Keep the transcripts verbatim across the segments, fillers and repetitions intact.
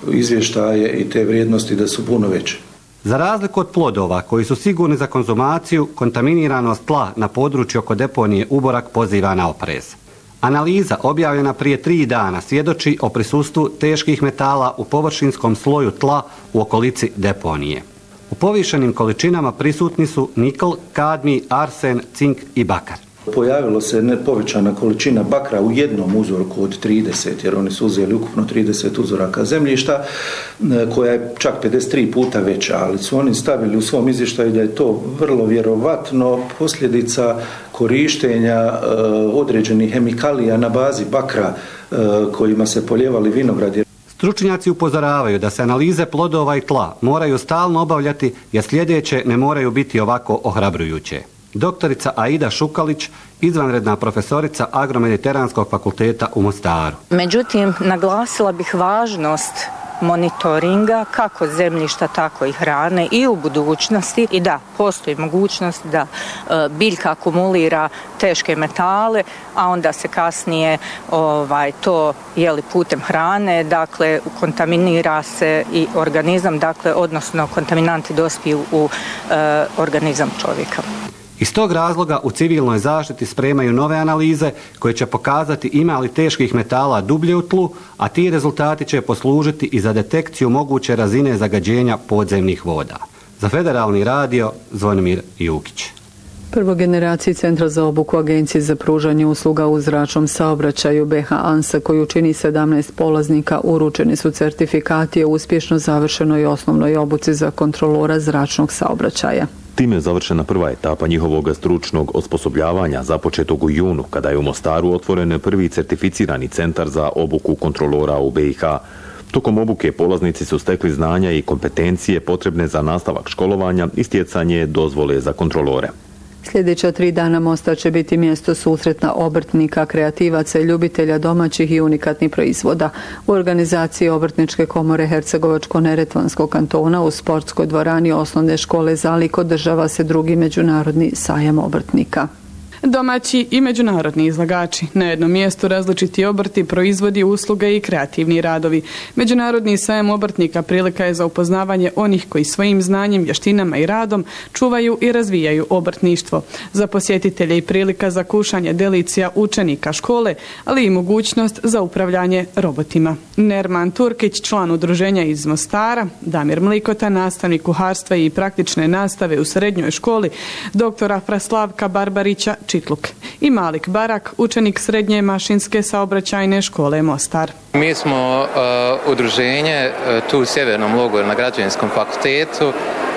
izvještaje i te vrijednosti da su puno veće. Za razliku od plodova koji su sigurni za konzumaciju, kontaminiranost tla na području oko deponije Uborak poziva na oprez. Analiza objavljena prije tri dana svjedoči o prisustvu teških metala u površinskom sloju tla u okolici deponije. U povišenim količinama prisutni su nikl, kadmij, arsen, cink i bakar. Pojavilo se nepovećana količina bakra u jednom uzorku od trideset, jer oni su uzeli ukupno trideset uzoraka zemljišta, koja je čak pedeset tri puta veća, ali su oni stavili u svom izvještaju da je to vrlo vjerovatno posljedica korištenja određenih hemikalija na bazi bakra kojima se polijevali vinogradi. Stručnjaci upozoravaju da se analize plodova i tla moraju stalno obavljati, jer sljedeće ne moraju biti ovako ohrabrujuće. Doktorica Aida Šukalić, izvanredna profesorica Agromediteranskog fakulteta u Mostaru. Međutim, naglasila bih važnost monitoringa kako zemljišta, tako i hrane i u budućnosti. I da, postoji mogućnost da e, biljka akumulira teške metale, a onda se kasnije ovaj, to jeli putem hrane, dakle kontaminira se i organizam, dakle odnosno kontaminanti dospiju u e, organizam čovjeka. Iz tog razloga u civilnoj zaštiti spremaju nove analize koje će pokazati ima li teških metala dublje u tlu, a ti rezultati će poslužiti i za detekciju moguće razine zagađenja podzemnih voda. Za Federalni radio, Zvonimir Jukić. Prvogeneraciji Centra za obuku Agencije za pružanje usluga u zračnom saobraćaju B H ANSA, koju čini sedamnaest polaznika, uručeni su certifikati o uspješno završenoj osnovnoj obuci za kontrolora zračnog saobraćaja. Time je završena prva etapa njihovog stručnog osposobljavanja započetog u junu, kada je u Mostaru otvoren prvi certificirani centar za obuku kontrolora u B i H. Tokom obuke polaznici su stekli znanja i kompetencije potrebne za nastavak školovanja i stjecanje dozvole za kontrolore. Sljedeća tri dana Mostar će biti mjesto susretna obrtnika, kreativaca i ljubitelja domaćih i unikatnih proizvoda. U organizaciji Obrtničke komore Hercegovačko-neretvanskog kantona u sportskoj dvorani osnovne škole Zalik održava se drugi međunarodni sajam obrtnika. Domaći i međunarodni izlagači. Na jednom mjestu različiti obrti, proizvodi, usluge i kreativni radovi. Međunarodni sajam obrtnika prilika je za upoznavanje onih koji svojim znanjem, vještinama i radom čuvaju i razvijaju obrtništvo. Za posjetitelje i prilika za kušanje delicija učenika škole, ali i mogućnost za upravljanje robotima. Nerman Turkić, član udruženja iz Mostara, Damir Mlikota, nastavnik kuharstva i praktične nastave u srednjoj školi, doktora Fraslavka Barbarića, Čitluk, i Malik Barak, učenik srednje mašinske saobraćajne škole Mostar. Mi smo uh, udruženje uh, tu u Sjevernom logoru na Građevinskom fakultetu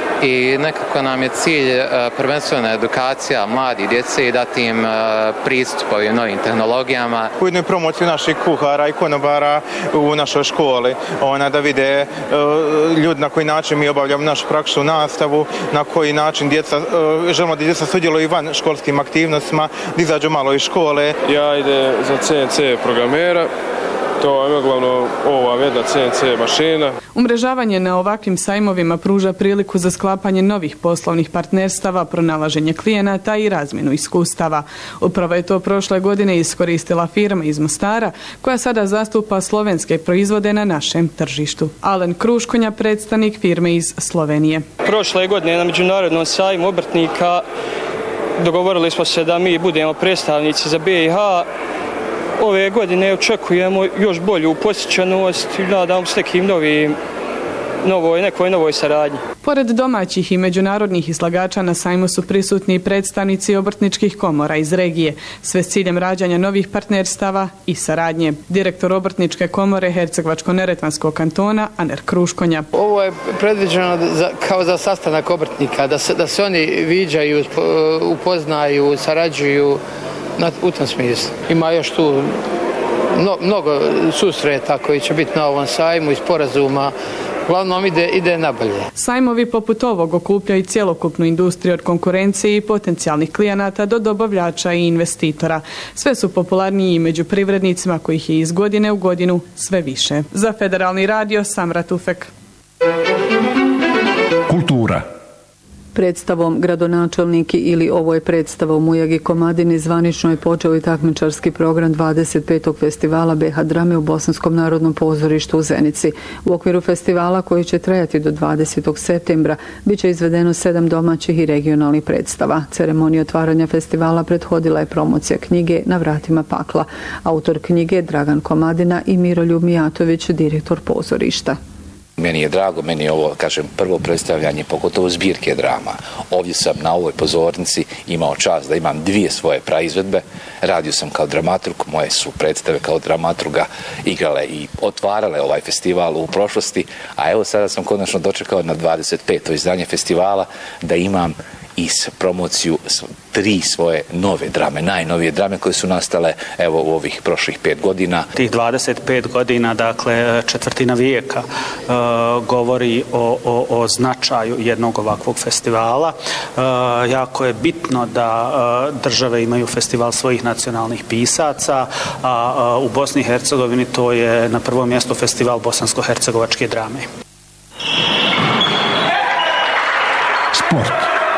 i nekako nam je cilj uh, prvenstvena edukacija mladih djece i dati im uh, pristup ovim novim tehnologijama. Ujedno i promociju naših kuhara i konobara u našoj školi, ona da vide uh, ljudi na koji način mi obavljamo našu praktičnu nastavu, na koji način djeca, uh, želimo da djeca sudjeluju i van školskim aktivnostima, da izađu malo iz škole. Ja ide za C N C programera. To je glavno ova jedna C N C mašina. Umrežavanje na ovakvim sajmovima pruža priliku za sklapanje novih poslovnih partnerstava, pronalaženje klijenata i razmjenu iskustava. Upravo je to prošle godine iskoristila firma iz Mostara, koja sada zastupa slovenske proizvode na našem tržištu. Alen Kruškonja, predstavnik firme iz Slovenije. Prošle godine na Međunarodnom sajmu obrtnika dogovorili smo se da mi budemo predstavnici za B i H. Ove godine očekujemo još bolju posjećenost i nadam se nekim novim, novoj, nekoj novoj saradnji. Pored domaćih i međunarodnih izlagača na sajmu su prisutni predstavnici obrtničkih komora iz regije, sve s ciljem rađanja novih partnerstava i saradnje. Direktor Obrtničke komore Hercegovačko-neretvanskog kantona Aner Kruškonja. Ovo je predviđeno za, kao za sastanak obrtnika, da se, da se oni viđaju, upoznaju, sarađuju. Na, u tom smislu. Ima još tu mno, mnogo susreta koji će biti na ovom sajmu i sporazuma. Uglavnom ide, ide nabolje. Sajmovi poput ovog okupljaju cjelokupnu industriju od konkurencije i potencijalnih klijenata do dobavljača i investitora. Sve su popularniji među privrednicima kojih je iz godine u godinu sve više. Za Federalni radio, Samra Tufek. Kultura. Predstavom Gradonačelnik ili Ovo je predstava u Mujagi Komadini zvanično je počeo i takmičarski program dvadeset petog festivala B H drame u Bosanskom narodnom pozorištu u Zenici. U okviru festivala koji će trajati do dvadesetog septembra bit će izvedeno sedam domaćih i regionalnih predstava. Ceremonija otvaranja festivala prethodila je promocija knjige Na vratima pakla. Autor knjige Dragan Komadina i Miroljub Mijatović, direktor pozorišta. Meni je drago, meni je ovo, kažem, prvo predstavljanje, pogotovo zbirke drama. Ovdje sam na ovoj pozornici imao čast da imam dvije svoje praizvedbe. Radio sam kao dramaturg, moje su predstave kao dramaturga igrale i otvarale ovaj festival u prošlosti, a evo sada sam konačno dočekao na dvadeset peto izdanje festivala da imam i promociju tri svoje nove drame, najnovije drame koje su nastale evo u ovih prošlih pet godina. Tih dvadeset pet godina, dakle četvrtina vijeka, e, govori o, o, o značaju jednog ovakvog festivala. E, jako je bitno da e, države imaju festival svojih nacionalnih pisaca, a, a u Bosni i Hercegovini to je na prvom mjestu festival bosansko-hercegovačke drame. Sport.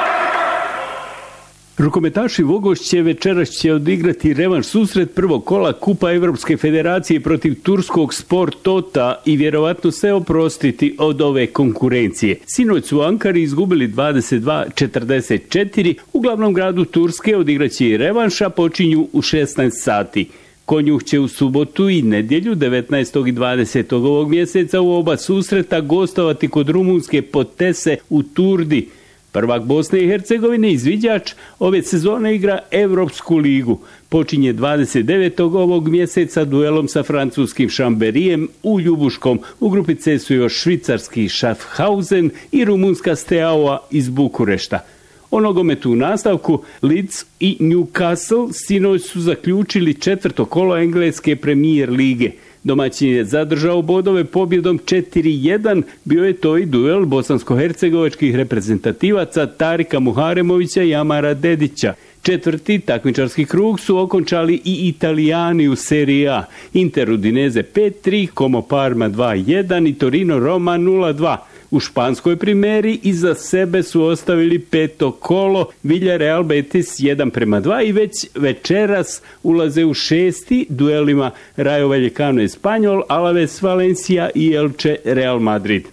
Rukometaši Vogoš će večeras će odigrati revanš susret prvog kola Kupa Evropske federacije protiv turskog Sport Tota i vjerovatno se oprostiti od ove konkurencije. Sinoć su u Ankari izgubili dvadeset dva četrdeset četiri, u glavnom gradu Turske odigraće i revanša, počinju u šesnaest sati. Konjuh će u subotu i nedjelju devetnaestog i dvadesetog ovog mjeseca u oba susreta gostovati kod rumunske Potese u Turdi. Prvak Bosne i Hercegovine, izviđač, ove sezone igra Evropsku ligu. Počinje dvadeset devetog ovog mjeseca duelom sa francuskim Chamberijem u Ljubuškom. U grupi C su još švicarski Schaffhausen i rumunska Steaua iz Bukurešta. O nogometu u nastavku Leeds i Newcastle sinoć su zaključili četvrto kolo engleske Premier lige. Domaćin je zadržao bodove pobjedom četiri jedan, bio je to i duel bosansko-hercegovačkih reprezentativaca Tarika Muharemovića i Amara Dedića. Četvrti takmičarski krug su okončali i Italijani u Serie A. Inter Udinese pet tri, Como Parma dva jedan i Torino Roma nula dva. U španskoj primeri iza sebe su ostavili peto kolo, Villarreal Betis jedan prema dva i već večeras ulaze u šesti duelima Rayo Vallecano Espanjol, Alaves Valencia i Elche Real Madrid.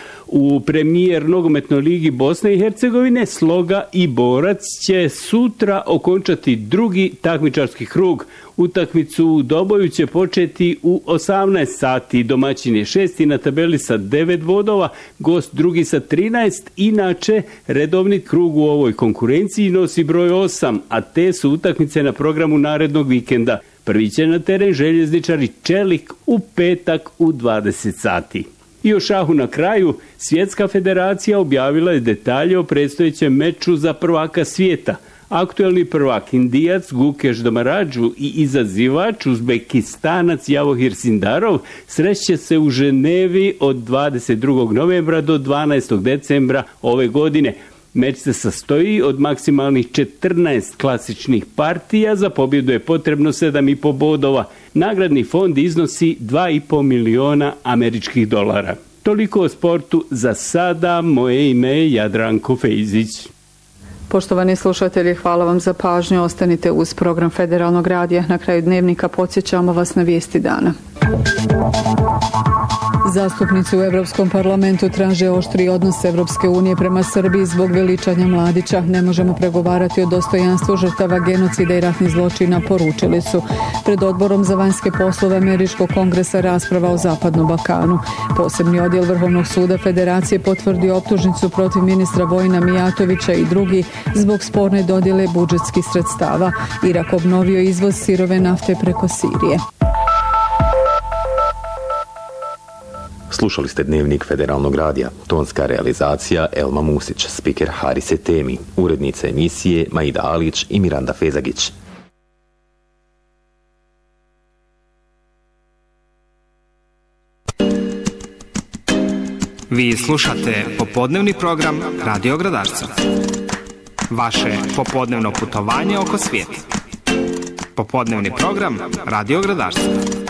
U Premier nogometnoj ligi Bosne i Hercegovine Sloga i Borac će sutra okončati drugi takmičarski krug. Utakmicu u Doboju će početi u osamnaest sati. Domaćin je šesti na tabeli sa devet bodova, gost drugi sa trinaest. Inače, redovni krug u ovoj konkurenciji nosi broj osam, a te su utakmice na programu narednog vikenda. Prvi će na teren željezničari Čelik u petak u dvadeset sati. I o šahu na kraju, Svjetska federacija objavila je detalje o predstojećem meču za prvaka svijeta. Aktuelni prvak Indijac Gukeš Domaradžu i izazivač Uzbekistanac Javohir Sindarov sreće se u Ženevi od dvadeset drugog novembra do dvanaestog decembra ove godine. Meč se sastoji od maksimalnih četrnaest klasičnih partija, za pobjedu je potrebno sedam i po bodova. Nagradni fond iznosi dva i po miliona američkih dolara. Toliko o sportu za sada, moje ime je Jadranko Fejzić. Poštovani slušatelji, hvala vam za pažnju. Ostanite uz program Federalnog radija. Na kraju dnevnika podsjećamo vas na vijesti dana. Zastupnici u Europskom parlamentu traže oštri odnos Evropske unije prema Srbiji zbog veličanja Mladića. Ne možemo pregovarati o dostojanstvu žrtava genocida i ratnih zločina, poručili su. Pred odborom za vanjske poslove Američkog kongresa rasprava o Zapadnom Balkanu. Posebni odjel Vrhovnog suda Federacije potvrdio optužnicu protiv ministra Vojina Mijatovića i drugi zbog sporne dodjele budžetskih sredstava. Irak obnovio izvoz sirove nafte preko Sirije. Slušali ste Dnevnik Federalnog radija, tonska realizacija Elma Musić, spiker Harise Temi, urednice emisije Maida Alić i Miranda Fezagić. Vi slušate popodnevni program Radio Gradarca. Vaše popodnevno putovanje oko svijeta. Popodnevni program Radio Gradarca.